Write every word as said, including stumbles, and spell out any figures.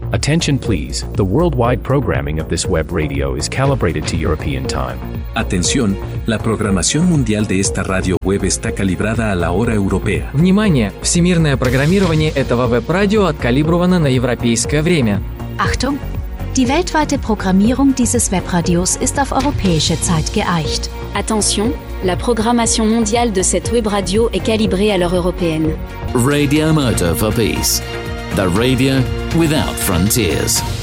Attention please, the worldwide programming of this web radio is calibrated to European time. Atención, la programación mundial de esta radio web está calibrada a la hora europea. Внимание! Всемирное программирование этого веб-радио откалибровано на европейское время. Achtung! Die weltweite Programmierung dieses Webradios ist auf europäische Zeit geeicht. Attention, la programmation mondiale de cette web radio est calibrée à l'heure européenne. Radio Moto for Peace. The radio without frontiers.